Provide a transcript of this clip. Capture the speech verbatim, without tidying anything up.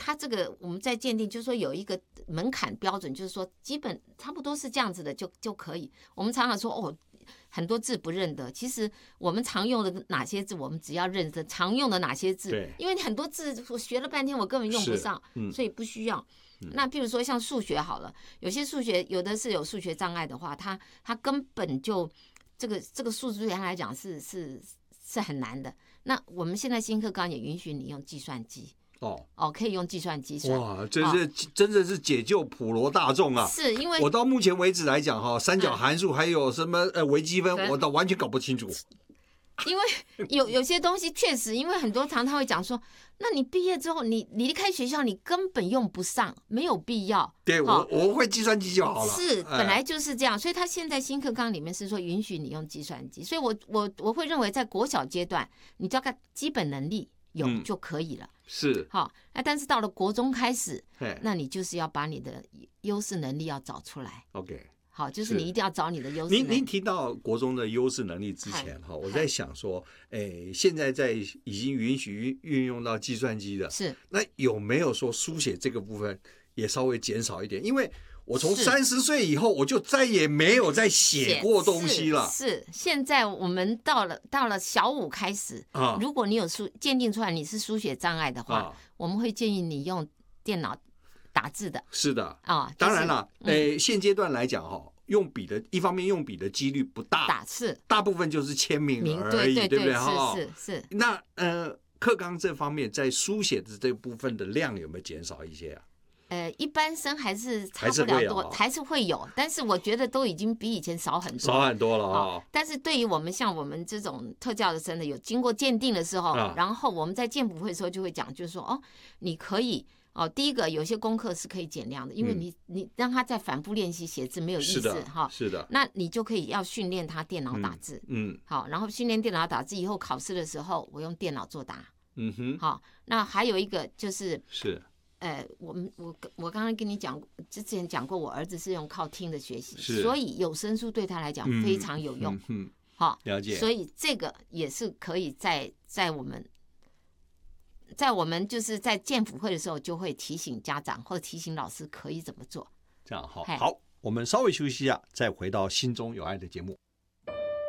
它这个我们在鉴定，就是说有一个门槛标准，就是说基本差不多是这样子的就就可以。我们常常说哦，很多字不认得，其实我们常用的哪些字，我们只要认得常用的哪些字，因为很多字我学了半天，我根本用不上，嗯、所以不需要。那譬如说像数学好了，有些数学有的是有数学障碍的话，他他根本就这个这个数字对他来讲是是是很难的。那我们现在新课纲也允许你用计算机。哦哦，可以用计算机算。 哇，这是、哦、真的是解救普罗大众啊！ 是因为我到目前为止来讲哈，三角函数还有什么呃微积分，我倒完全搞不清楚。 因为有有些东西确实，因为很多常他会讲说，那你毕业之后，你你离开学校，你根本用不上，没有必要。 对，我我会计算机就好了。 是，本来就是这样，所以他现在新课纲里面是说允许你用计算机，所以我我我会认为在国小阶段，你大概基本能力有就可以了。嗯是好，那但是到了国中开始，那你就是要把你的优势能力要找出来。 OK， 好，就是你一定要找你的优势能力。 您您提到国中的优势能力之前哈，我在想说，哎，现在在已经允许运用到计算机的， 是那有没有说书写这个部分也稍微减少一点？因为我从三十岁以后，我就再也没有再写过东西了。 是，是现在我们到了到了小五开始，啊、如果你有书鉴定出来你是书写障碍的话，啊、我们会建议你用电脑打字的。 是的啊，就是、 当然了，嗯、呃，现阶段来讲哈，用笔的一方面用笔的几率不大， 打字大部分就是签名而已， 对对不对？哈， 是是是。 那呃，课纲这方面在书写的这部分的量有没有减少一些啊？ 呃，一般生还是差不了多，还是会有，但是我觉得都已经比以前少很多， 少很多了啊、哦。 但是对于我们像我们这种特教的生的，有经过鉴定的时候，啊、然后我们在鉴辅会的时候就会讲，就是说哦，你可以哦，第一个有些功课是可以减量的，因为你、嗯、你让他再反复练习写字没有意思哈， 是的， 那你就可以要训练他电脑打字，嗯，嗯好，然后训练电脑打字以后考试的时候，我用电脑作答，嗯哼，好，那还有一个就是是。 呃，我们我我刚刚跟你讲，之前讲过，我儿子是用靠听的学习，所以有声书对他来讲非常有用。嗯，嗯好， 了解。 所以这个也是可以在在我们，在我们就是在鉴辅会的时候，就会提醒家长或者提醒老师可以怎么做。 这样好，好，我们稍微休息一下，再回到心中有爱的节目。